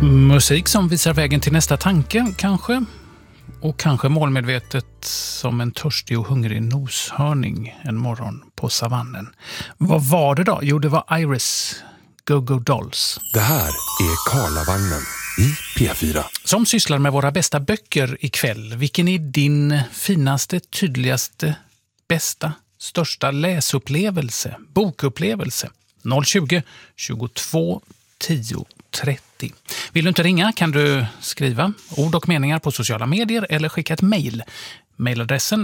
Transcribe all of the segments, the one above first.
Musik som visar vägen till nästa tanke, kanske. Och kanske målmedvetet som en törstig och hungrig noshörning en morgon på savannen. Vad var det då? Jo, det var Iris, Go-Go Dolls. Det här är Karlavagnen i P4. Som sysslar med våra bästa böcker ikväll. Vilken är din finaste, tydligaste, bästa, största läsupplevelse, bokupplevelse? 020 22 10 30. Vill du inte ringa kan du skriva ord och meningar på sociala medier eller skicka ett mejl. Mailadressen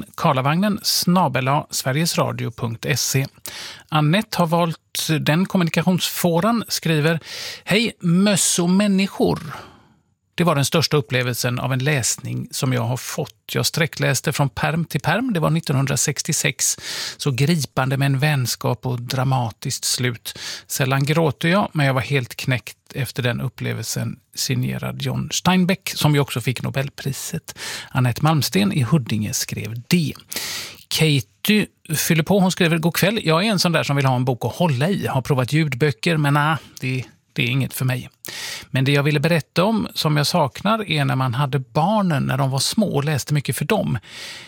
karlavagnen@sverigesradio.se. Annette har valt den kommunikationsfåran, skriver: Hej, möss och människor. Det var den största upplevelsen av en läsning som jag har fått. Jag sträckläste från perm till perm. Det var 1966. Så gripande med en vänskap och dramatiskt slut. Sällan gråter jag, men jag var helt knäckt efter den upplevelsen, signerad John Steinbeck, som ju också fick Nobelpriset. Annette Malmsten i Huddinge skrev det. Katie fyller på, hon skriver: God kväll, jag är en sån där som vill ha en bok att hålla i. Har provat ljudböcker, men det är inget för mig. Men det jag ville berätta om som jag saknar är när man hade barnen när de var små och läste mycket för dem.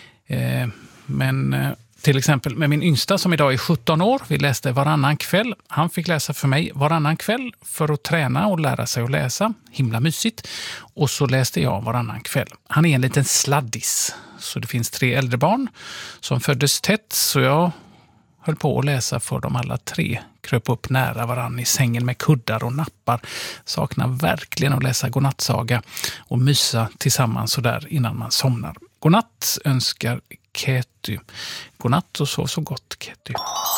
Till exempel med min yngsta som idag är 17 år. Vi läste varannan kväll. Han fick läsa för mig varannan kväll för att träna och lära sig att läsa. Himla mysigt. Och så läste jag varannan kväll. Han är en liten sladdis. Så det finns 3 äldre barn som föddes tätt, så jag höll på att läsa för dem alla 3. Kröp upp nära varann i sängen med kuddar och nappar. Saknar verkligen att läsa godnattsaga och mysa tillsammans så där innan man somnar. Godnatt önskar Ketty. Godnatt och sov så gott, Ketty.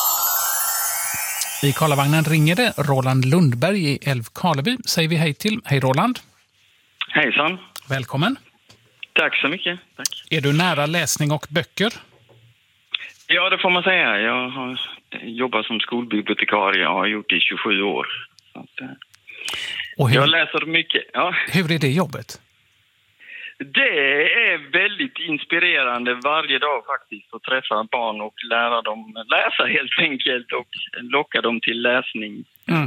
I Karlavagnen ringer det Roland Lundberg i Älvkarleby. Säger vi hej till. Hej Roland. Hejsan. Välkommen. Tack så mycket. Tack. Är du nära läsning och böcker? Ja, det får man säga. Jag har jobbat som skolbibliotekarie och har gjort det i 27 år. Så att, jag läser mycket. Ja. Hur är det jobbet? Det är väldigt inspirerande varje dag faktiskt att träffa barn och lära dem läsa helt enkelt och locka dem till läsning.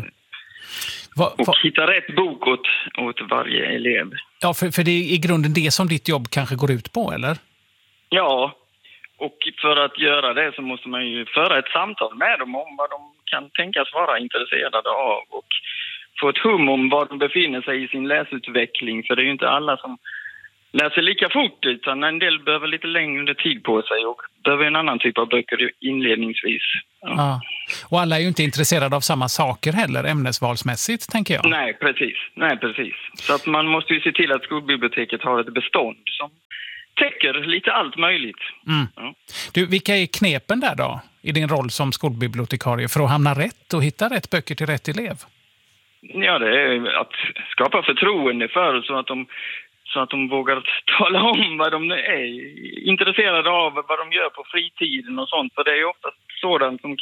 Och hitta rätt bok åt varje elev. Ja, för det är i grunden det som ditt jobb kanske går ut på, eller? Ja, och för att göra det så måste man ju föra ett samtal med dem om vad de kan tänkas vara intresserade av och få ett hum om var de befinner sig i sin läsutveckling. För det är ju inte alla som läser lika fort, utan en del behöver lite längre tid på sig och behöver en annan typ av böcker inledningsvis. Ja. Och alla är ju inte intresserade av samma saker heller, ämnesvalsmässigt, tänker jag. Nej, precis. Så att man måste ju se till att skolbiblioteket har ett bestånd som täcker lite allt möjligt. Ja. Du, vilka är knepen där då i din roll som skolbibliotekarie för att hamna rätt och hitta rätt böcker till rätt elev? Ja, det är att skapa förtroende för så att de vågar tala om vad de är intresserade av, vad de gör på fritiden och sånt. För det är ju ofta sådant som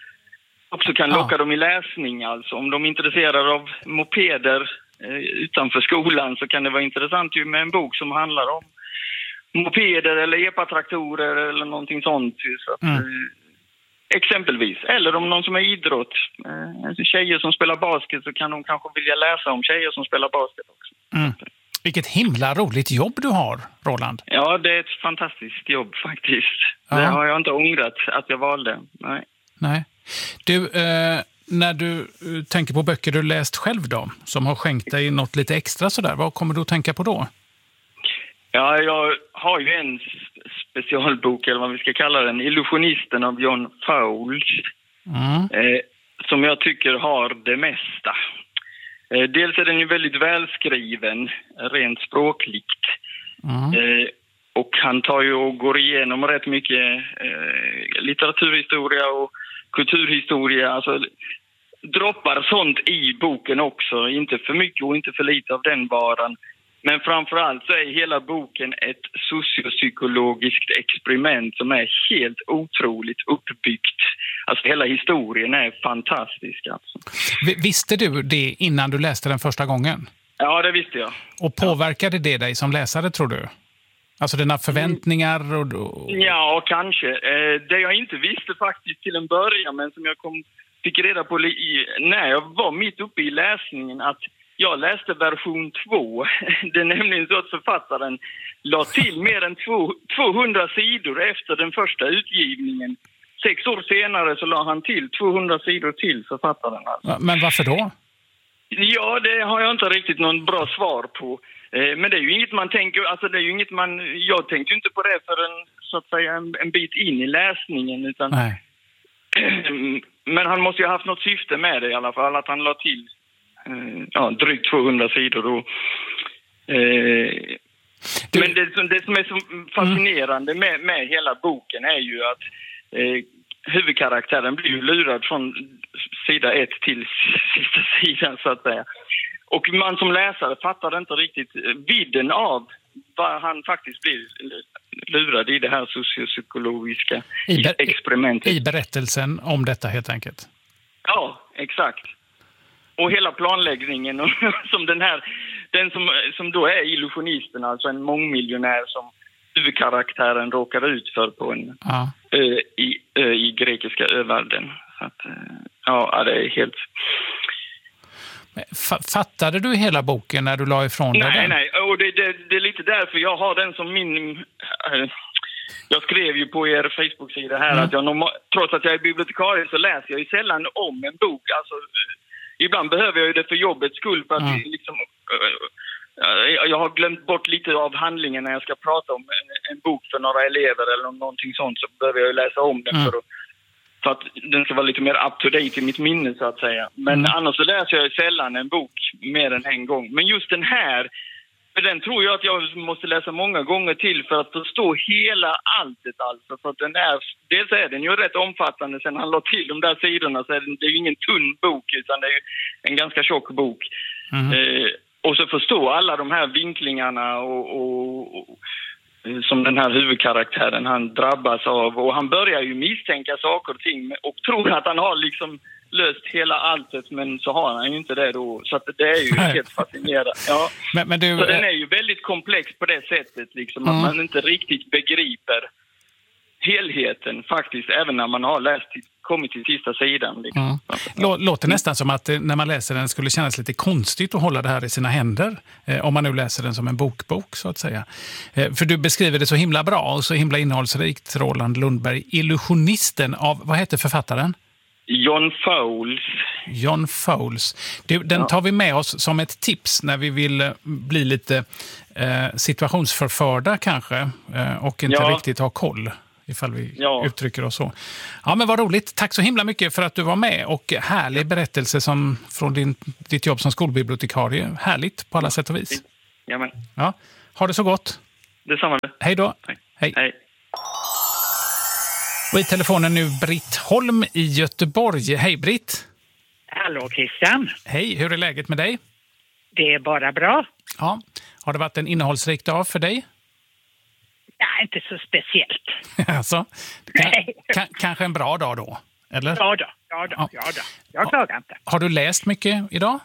kan locka dem i läsning. Alltså om de är intresserade av mopeder utanför skolan så kan det vara intressant ju med en bok som handlar om mopeder eller epatraktorer eller någonting sånt. Så att, exempelvis. Eller om någon som är idrott. Tjejer som spelar basket så kan de kanske vilja läsa om tjejer som spelar basket också. Vilket himla roligt jobb du har, Roland. Ja, det är ett fantastiskt jobb faktiskt. Ja. Det har jag inte ångrat att jag valde. Nej. Du, när du tänker på böcker du läst själv då, som har skänkt dig något lite extra sådär, vad kommer du att tänka på då? Ja, jag har ju en specialbok, eller vad vi ska kalla den, Illusionisten av John Fowles, som jag tycker har det mesta. Dels är den ju väldigt välskriven, rent språkligt. Och han tar ju och går igenom rätt mycket litteraturhistoria och kulturhistoria. Alltså droppar sånt i boken också. Inte för mycket och inte för lite av den varan. Men framförallt så är hela boken ett sociopsykologiskt experiment som är helt otroligt uppbyggt. Alltså hela historien är fantastisk. Alltså. Visste du det innan du läste den första gången? Ja, det visste jag. Och påverkade det dig som läsare, tror du? Alltså dina förväntningar? Ja, kanske. Det jag inte visste faktiskt till en början, men som jag fick reda på när jag var mitt uppe i läsningen, att jag läste version 2. Det är nämligen så att författaren la till mer än 200 sidor efter den första utgivningen. 6 år senare så la han till 200 sidor till författaren. Alltså. Men varför då? Ja, det har jag inte riktigt någon bra svar på. Men det är ju inget man tänker, alltså det är ju inget jag tänkte ju inte på det förrän så att säga en bit in i läsningen, utan Nej. Men han måste ju ha haft något syfte med det i alla fall, att han la till drygt 200 sidor då. Men det som är så fascinerande med hela boken är ju att huvudkaraktären blir ju lurad från sida 1 till sista sidan så att säga. Och man som läsare fattar inte riktigt vidden av vad han faktiskt blir lurad i det här sociopsykologiska experimentet. I berättelsen om detta helt enkelt. Ja, exakt. Och hela planläggningen och som den som då är illusionisten, alltså en mångmiljonär som huvudkaraktären råkar ut för på en i grekiska övärlden. Så att, det är helt... Fattade du hela boken när du la ifrån dig den? Nej. Och det är lite därför jag har den som min... Jag skrev ju på er Facebook-sida här att trots att jag är bibliotekarie så läser jag ju sällan om en bok. Alltså, ibland behöver jag ju det för jobbets skull för att liksom... Jag har glömt bort lite av handlingen när jag ska prata om en bok för några elever eller någonting sånt, så behöver jag ju läsa om den för att den ska vara lite mer up-to-date i mitt minne så att säga. Men annars så läser jag sällan en bok mer än en gång. Men just den här, för den tror jag att jag måste läsa många gånger till för att förstå hela alltet alltså. För att dels är den ju rätt omfattande, sen han la till de där sidorna så är det ju ingen tunn bok utan det är ju en ganska tjock bok. Och så förstå alla de här vinklingarna och som den här huvudkaraktären han drabbas av. Och han börjar ju misstänka saker och ting och tror att han har liksom löst hela alltet, men så har han ju inte det då. Så att det är ju helt fascinerande. Ja. Men du, så den är ju väldigt komplex på det sättet liksom, att man inte riktigt begriper helheten faktiskt, även när man har kommit till sista sidan. Liksom. Låter nästan som att när man läser den skulle kännas lite konstigt att hålla det här i sina händer. Om man nu läser den som en bokbok så att säga. För du beskriver det så himla bra och så himla innehållsrikt, Roland Lundberg. Illusionisten av, vad heter författaren? John Fowles. John Fowles. Den tar vi med oss som ett tips när vi vill bli lite situationsförförda kanske och inte riktigt ha koll. Ifall vi uttrycker oss så. Ja, men vad roligt. Tack så himla mycket för att du var med. Och härlig berättelse från ditt jobb som skolbibliotekarie. Härligt på alla sätt och vis. Jamen. Ja, ha det så gott. Detsamma. Hej då. Hej. Och i telefonen nu Britt Holm i Göteborg. Hej Britt. Hallå Christian. Hej, hur är läget med dig? Det är bara bra. Ja. Har det varit en innehållsrik dag för dig? Ja, inte så speciellt. Alltså, kanske en bra dag då, eller? Ja då. Jag klagar inte. Har du läst mycket idag?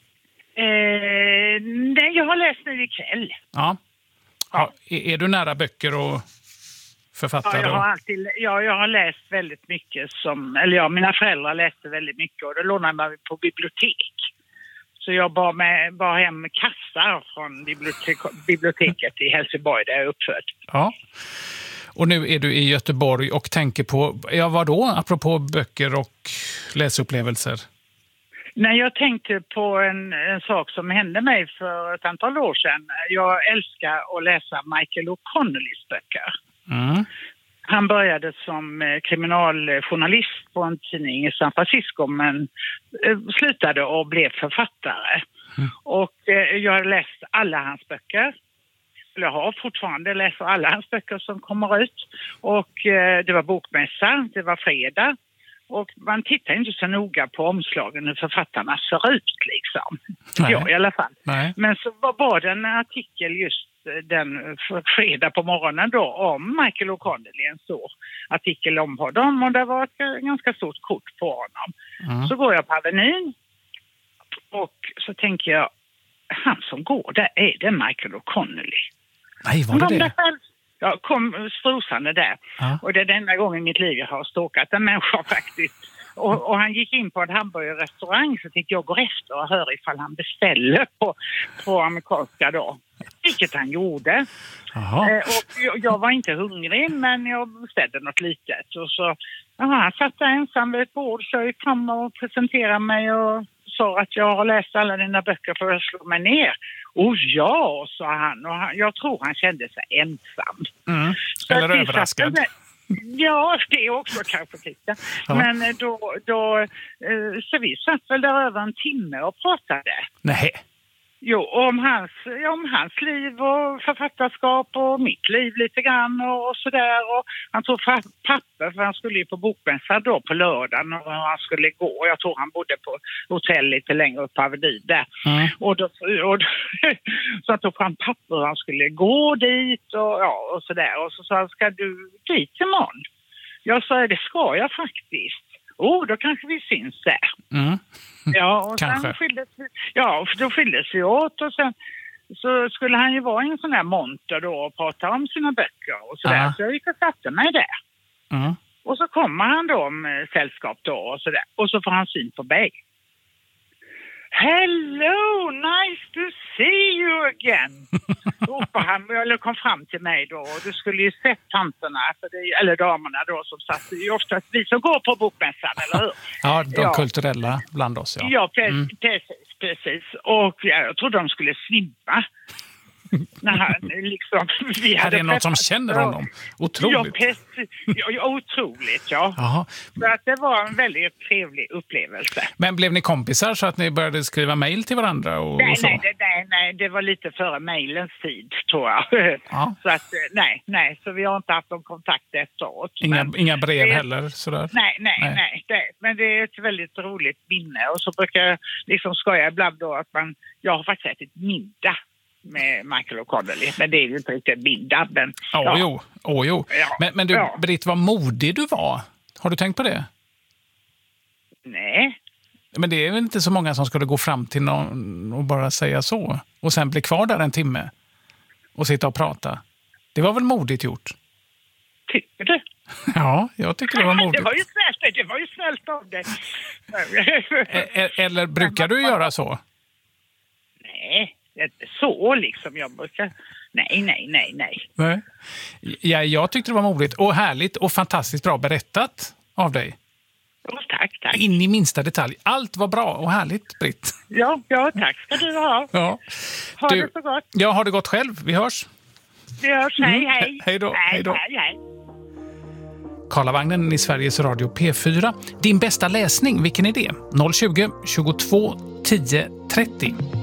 Nej, jag har läst nu ikväll. Ja. Är du nära böcker och författare? Ja, jag har läst väldigt mycket mina föräldrar läste väldigt mycket och då lånade man på bibliotek. Så jag bar hem kassar från biblioteket i Helsingborg där jag är uppfödd. Ja. Och nu är du i Göteborg och tänker på, vad då? Apropå böcker och läsupplevelser. Nej, jag tänkte på en sak som hände mig för ett antal år sedan. Jag älskar att läsa Michael O'Connollys böcker. Han började som kriminaljournalist på en tidning i San Francisco men slutade och blev författare. Och jag har läst alla hans böcker. Jag har fortfarande läst alla hans böcker som kommer ut. Och det var bokmässa, det var fredag. Och man tittar inte så noga på omslagen hur författarna ser ut liksom. Jag i alla fall. Nej. Men så var det en artikel just den fredag på morgonen då om Michael O'Connelly, en stor artikel om honom och det var ett ganska stort kort på honom. Så går jag på Avenyn och så tänker jag, han som går där, är det Michael O'Connelly? Nej, var det? Jag kom strosande där. Och det är den enda gången i mitt liv jag har stalkat en människa faktiskt. Och han gick in på en hamburgerrestaurang, så tänkte jag gå efter och höra ifall han beställer på amerikanska då. Vilket han gjorde. Och jag var inte hungrig, men jag beställde något litet. Och så, han satt där ensam vid ett bord, så jag gick fram och presenterade mig och sa att jag har läst alla dina böcker för att slå mig ner. Och ja, sa han. Och jag tror han kände sig ensam. Eller överraskad. Ja, det är också kanske lite. Ja. Men då så vi satt väl där över en timme och pratade. Nej. Jo, om hans liv och författarskap och mitt liv lite grann och sådär. Och han tog papper, för han skulle ju på bokmässan då på lördagen och han skulle gå. Jag tror han bodde på hotell lite längre upp på Avenyn där. Och så han tog fram papper och han skulle gå dit och sådär. Och så sa han, ska du dit imorgon? Jag sa, det ska jag faktiskt. Då kanske vi syns där. Ja, och sen skildes vi åt, och sen så skulle han ju vara i en sån här monter då och prata om sina böcker och sådär. Så jag gick och satte mig där. Och så kommer han då med sällskap då och sådär. Och så får han syn på mig. Hello, nice to see you again. Ropade han, eller kom fram till mig då. Och du skulle ju sett tanterna, eller damerna då som satt. Det är ju oftast vi som går på bokmässan, eller hur? Ja, de kulturella bland oss, ja. Ja, precis. Och jag trodde de skulle svimma. När han liksom... Är det något som känner honom? Otroligt. Ja, otroligt, ja. Aha. Så att det var en väldigt trevlig upplevelse. Men blev ni kompisar så att ni började skriva mejl till varandra? Och så? Nej, det var lite före mejlens tid, tror jag. Ja. Så att, nej, så vi har inte haft någon kontakt efteråt. Inga brev heller? Sådär. Nej. Men det är ett väldigt roligt minne. Och så brukar jag liksom skoja ibland då att jag har faktiskt ätit middag med Michael O'Connelly, men det är ju inte riktigt middag. Men, Jo. Ja. Men du, Britt, vad modig du var. Har du tänkt på det? Nej. Men det är väl inte så många som skulle gå fram till någon och bara säga så. Och sen bli kvar där en timme och sitta och prata. Det var väl modigt gjort? Tycker du? Ja, jag tycker det var modigt. Det var ju snällt av dig. Eller brukar du göra så? Nej. Så liksom, jag brukar... Nej. Ja, jag tyckte det var modigt och härligt och fantastiskt bra berättat av dig. Tack. In i minsta detalj. Allt var bra och härligt, Britt. Ja, tack ska du ha. Ja. Ha det så gott. Ja, ha det gott själv. Vi hörs. Hej. Hej då. Hej. Karlavagnen i Sveriges Radio P4. Din bästa läsning, vilken är det? 020 22 10 30.